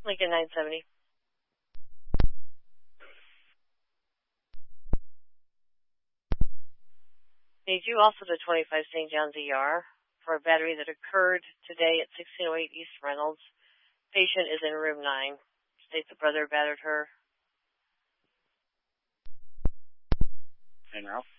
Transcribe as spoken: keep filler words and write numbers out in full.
Lincoln nine seventy. Need you also to twenty-five Saint John's E R for a battery that occurred today at sixteen oh eight East Reynolds. Patient is in room nine. States the brother battered her. And Ralph?